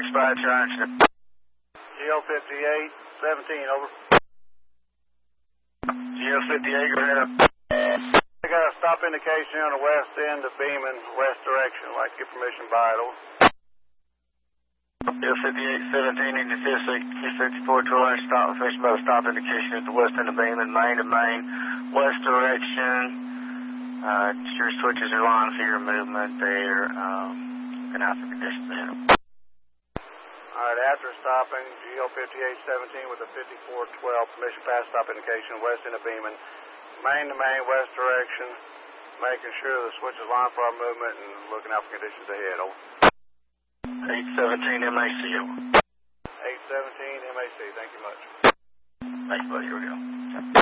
expired your action. GO5817, over. GO58, go ahead. I got a stop indication on the west end of Beeman, west direction. I'd like to get permission by it, over. GO5817, need to see 5412, stop, permission by the stop indication at the west end of Beeman, main to main, west direction. Your switches are on for your movement there. Looking out for conditions ahead. Alright, after stopping, GO5817 with a 5412, permission pass stop indication, west end of Beeman, main to main, west direction, making sure the switch is on for our movement and looking out for conditions ahead, over. 817 MAC, over. 817 MAC, thank you much. Thanks, buddy, here we go.